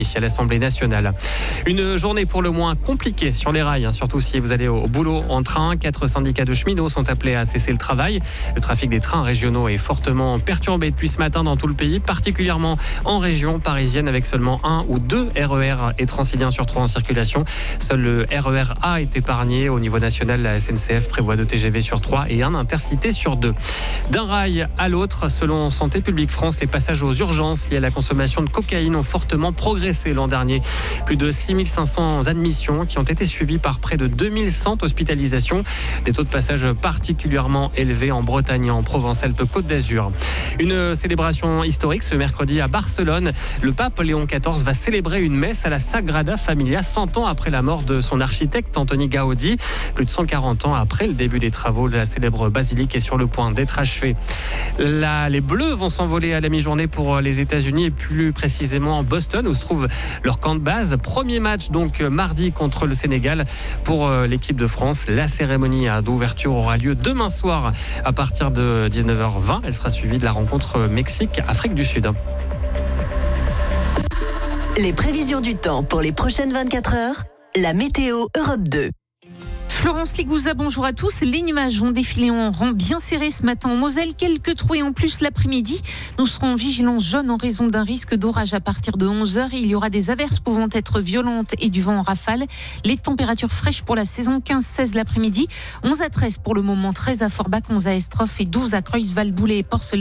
à l'Assemblée nationale. Une journée pour le moins compliquée sur les rails, surtout si vous allez au boulot en train. 4 syndicats de cheminots sont appelés à cesser le travail. Le trafic des trains régionaux est fortement perturbé depuis ce matin dans tout le pays, particulièrement en région parisienne avec seulement 1 ou 2 RER et Transilien sur 3 en circulation. Seul le RER A est épargné. Au niveau national, la SNCF prévoit 2 TGV sur 3 et 1 Intercité sur 2. D'un rail à l'autre, selon Santé publique France, les passages aux urgences liés à la consommation de cocaïne ont fortement progressé l'an dernier. Plus de 6500 admissions qui ont été suivies par près de 2100 hospitalisations. Des taux de passage particulièrement élevés en Bretagne et en Provence-Alpes-Côte d'Azur. Une célébration historique ce mercredi à Barcelone. Le pape Léon XIV va célébrer une messe à la Sagrada Familia 100 ans après la mort de son architecte Antoni Gaudi. Plus de 140 ans après le début des travaux de la célèbre basilique est sur le point d'être achevée. Les Bleus vont s'envoler à la mi-journée pour les États-Unis et plus précisément Boston où se trouve leur camp de base. Premier match donc mardi contre le Sénégal pour l'équipe de France. La cérémonie d'ouverture aura lieu demain soir à partir de 19h20. Elle sera suivie de la rencontre Mexique-Afrique du Sud. Les prévisions du temps pour les prochaines 24 heures. La météo Europe 2. Florence Ligouza, bonjour à tous. Les nuages vont défiler en rang bien serré ce matin en Moselle. Quelques trouées en plus l'après-midi. Nous serons en vigilance jaune en raison d'un risque d'orage à partir de 11h. Il y aura des averses pouvant être violentes et du vent en rafale. Les températures fraîches pour la saison, 15-16 l'après-midi. 11 à 13 pour le moment, 13 à Forbach, 11 à Estroff et 12 à Creusval-Boulay et Porcelet.